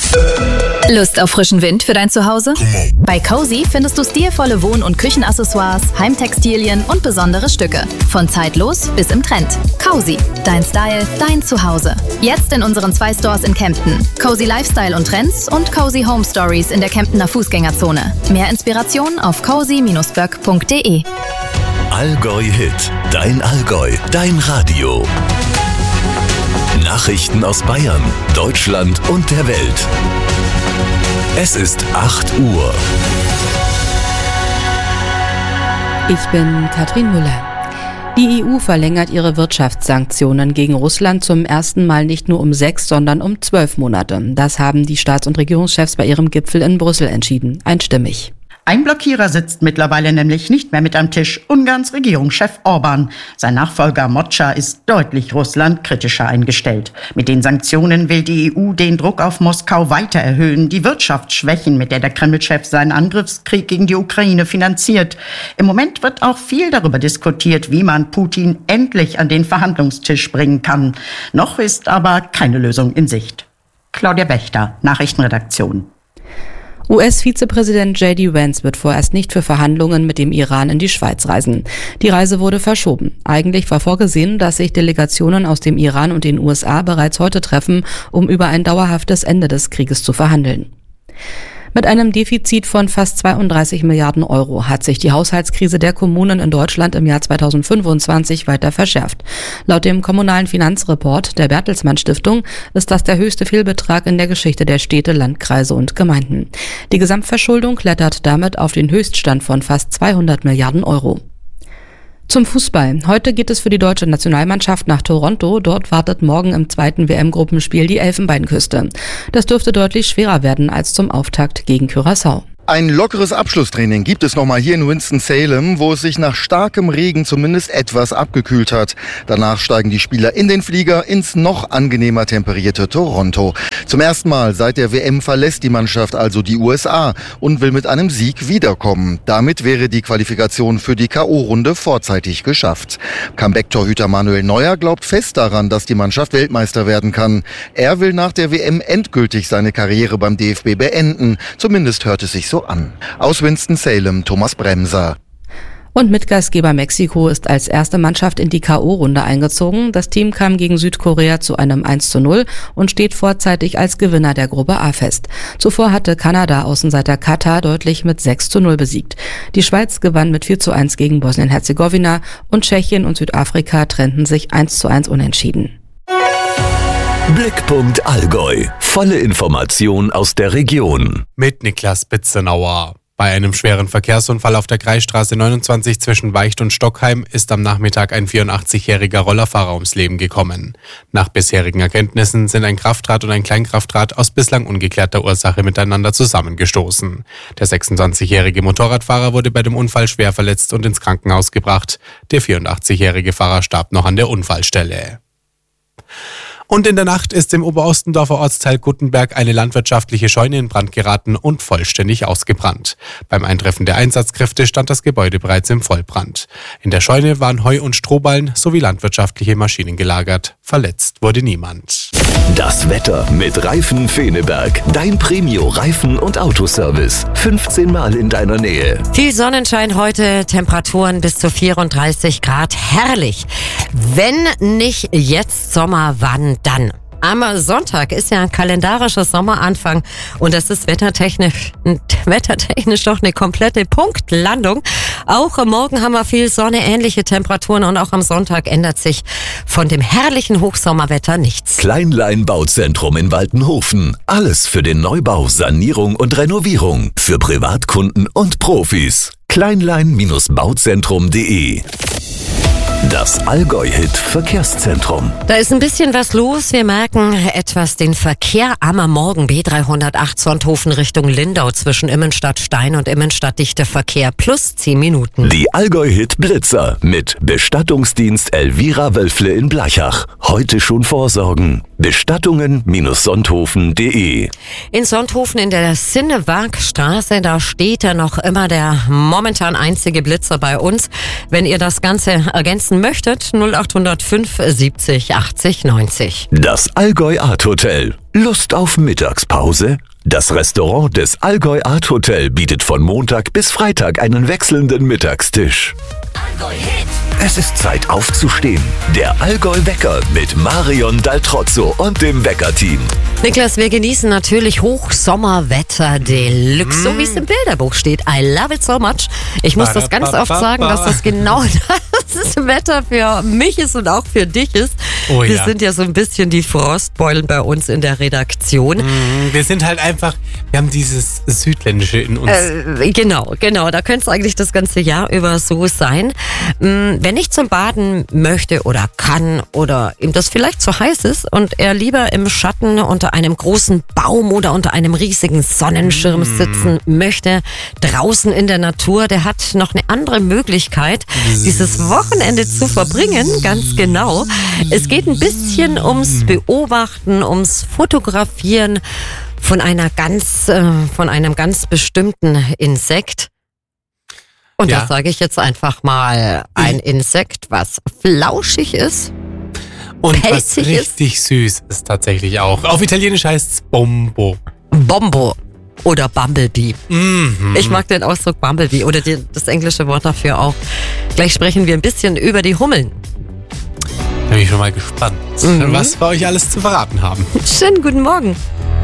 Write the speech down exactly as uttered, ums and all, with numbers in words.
Lust auf frischen Wind für dein Zuhause? Bei Cozy findest du stilvolle Wohn- und Küchenaccessoires, Heimtextilien und besondere Stücke. Von zeitlos bis im Trend. Cozy, dein Style, dein Zuhause. Jetzt in unseren zwei Stores in Kempten. Cozy Lifestyle und Trends und Cozy Home Stories in der Kemptener Fußgängerzone. Mehr Inspiration auf cozy Bindestrich böck Punkt de. Allgäu Hit, dein Allgäu, dein Radio. Nachrichten aus Bayern, Deutschland und der Welt. Es ist acht Uhr. Ich bin Katrin Müller. Die E U verlängert ihre Wirtschaftssanktionen gegen Russland zum ersten Mal nicht nur um sechs, sondern um zwölf Monate. Das haben die Staats- und Regierungschefs bei ihrem Gipfel in Brüssel entschieden. Einstimmig. Ein Blockierer sitzt mittlerweile nämlich nicht mehr mit am Tisch, Ungarns Regierungschef Orbán. Sein Nachfolger Mocsa ist deutlich Russland kritischer eingestellt. Mit den Sanktionen will die E U den Druck auf Moskau weiter erhöhen, die Wirtschaft schwächen, mit der der Kreml-Chef seinen Angriffskrieg gegen die Ukraine finanziert. Im Moment wird auch viel darüber diskutiert, wie man Putin endlich an den Verhandlungstisch bringen kann. Noch ist aber keine Lösung in Sicht. Claudia Wächter, Nachrichtenredaktion. U S-Vizepräsident J D Vance wird vorerst nicht für Verhandlungen mit dem Iran in die Schweiz reisen. Die Reise wurde verschoben. Eigentlich war vorgesehen, dass sich Delegationen aus dem Iran und den U S A bereits heute treffen, um über ein dauerhaftes Ende des Krieges zu verhandeln. Mit einem Defizit von fast zweiunddreißig Milliarden Euro hat sich die Haushaltskrise der Kommunen in Deutschland im Jahr zweitausendfünfundzwanzig weiter verschärft. Laut dem kommunalen Finanzreport der Bertelsmann Stiftung ist das der höchste Fehlbetrag in der Geschichte der Städte, Landkreise und Gemeinden. Die Gesamtverschuldung klettert damit auf den Höchststand von fast zweihundert Milliarden Euro. Zum Fußball. Heute geht es für die deutsche Nationalmannschaft nach Toronto. Dort wartet morgen im zweiten W M-Gruppenspiel die Elfenbeinküste. Das dürfte deutlich schwerer werden als zum Auftakt gegen Curaçao. Ein lockeres Abschlusstraining gibt es nochmal hier in Winston-Salem, wo es sich nach starkem Regen zumindest etwas abgekühlt hat. Danach steigen die Spieler in den Flieger ins noch angenehmer temperierte Toronto. Zum ersten Mal seit der W M verlässt die Mannschaft also die U S A und will mit einem Sieg wiederkommen. Damit wäre die Qualifikation für die K O-Runde vorzeitig geschafft. Comeback-Torhüter Manuel Neuer glaubt fest daran, dass die Mannschaft Weltmeister werden kann. Er will nach der W M endgültig seine Karriere beim D F B beenden. Zumindest hört es sich so an. Aus Winston-Salem, Thomas Bremser. Und Mitgastgeber Mexiko ist als erste Mannschaft in die K O-Runde eingezogen. Das Team kam gegen Südkorea zu einem eins zu null und steht vorzeitig als Gewinner der Gruppe A fest. Zuvor hatte Kanada Außenseiter Katar deutlich mit sechs zu null besiegt. Die Schweiz gewann mit vier zu eins gegen Bosnien-Herzegowina und Tschechien und Südafrika trennten sich eins zu eins unentschieden. Blickpunkt Allgäu. Volle Information aus der Region. Mit Niklas Bitzenauer. Bei einem schweren Verkehrsunfall auf der Kreisstraße neunundzwanzig zwischen Weicht und Stockheim ist am Nachmittag ein vierundachtzigjähriger Rollerfahrer ums Leben gekommen. Nach bisherigen Erkenntnissen sind ein Kraftrad und ein Kleinkraftrad aus bislang ungeklärter Ursache miteinander zusammengestoßen. Der sechsundzwanzigjährige Motorradfahrer wurde bei dem Unfall schwer verletzt und ins Krankenhaus gebracht. Der vierundachtzigjährige Fahrer starb noch an der Unfallstelle. Und in der Nacht ist im Oberostendorfer Ortsteil Guttenberg eine landwirtschaftliche Scheune in Brand geraten und vollständig ausgebrannt. Beim Eintreffen der Einsatzkräfte stand das Gebäude bereits im Vollbrand. In der Scheune waren Heu- und Strohballen sowie landwirtschaftliche Maschinen gelagert. Verletzt wurde niemand. Das Wetter mit Reifen Feneberg. Dein Premio-Reifen- und Autoservice. fünfzehn Mal in deiner Nähe. Viel Sonnenschein heute, Temperaturen bis zu vierunddreißig Grad. Herrlich. Wenn nicht jetzt Sommer, wann dann? Am Sonntag ist ja ein kalendarischer Sommeranfang und das ist wettertechnisch, wettertechnisch doch eine komplette Punktlandung. Auch morgen haben wir viel Sonne, ähnliche Temperaturen und auch am Sonntag ändert sich von dem herrlichen Hochsommerwetter nichts. Kleinlein Bauzentrum in Waltenhofen. Alles für den Neubau, Sanierung und Renovierung. Für Privatkunden und Profis. Kleinlein Bauzentrum punkt de. Das Allgäu-Hit Verkehrszentrum. Da ist ein bisschen was los. Wir merken etwas den Verkehr am Morgen B dreihundertacht Sonthofen Richtung Lindau zwischen Immenstadt Stein und Immenstadt dichter Verkehr plus zehn Minuten. Die Allgäu-Hit Blitzer mit Bestattungsdienst Elvira Wölfle in Blachach. Heute schon vorsorgen. Bestattungen Sonthofen punkt de. In Sonthofen in der Sinnewagstraße, da steht ja noch immer der momentan einzige Blitzer bei uns. Wenn ihr das Ganze ergänzen genießen möchtet, null acht null fünf siebzig achtzig neunzig. Das Allgäu Art Hotel. Lust auf Mittagspause? Das Restaurant des Allgäu Art Hotel bietet von Montag bis Freitag einen wechselnden Mittagstisch. Es ist Zeit aufzustehen. Der Allgäu-Wecker mit Marion Daltrozzo und dem Wecker-Team. Niklas, wir genießen natürlich Hochsommerwetter Deluxe, mm. so wie es im Bilderbuch steht. I love it so much. Ich muss das ganz oft sagen, dass das genau das Wetter für mich ist und auch für dich ist. Oh, wir ja. sind ja so ein bisschen die Frostbeulen bei uns in der Redaktion. Mm, wir sind halt einfach, wir haben dieses Südländische in uns. Äh, genau, genau. Da könnte es eigentlich das ganze Jahr über so sein. Wenn ich zum Baden möchte oder kann oder ihm das vielleicht zu heiß ist und er lieber im Schatten unter einem großen Baum oder unter einem riesigen Sonnenschirm sitzen möchte, draußen in der Natur, der hat noch eine andere Möglichkeit, dieses Wochenende zu verbringen, ganz genau. Es geht ein bisschen ums Beobachten, ums Fotografieren von einer ganz, äh, von einem ganz bestimmten Insekt. Und Ja. das sage ich jetzt einfach mal, ein Insekt, was flauschig ist. Und was pelzig ist. richtig süß ist tatsächlich auch. Auf Italienisch heißt es Bombo. Bombo oder Bumblebee. Mhm. Ich mag den Ausdruck Bumblebee oder die, das englische Wort dafür auch. Gleich sprechen wir ein bisschen über die Hummeln. Da bin ich schon mal gespannt, Mhm. was wir euch alles zu verraten haben. Schönen guten Morgen.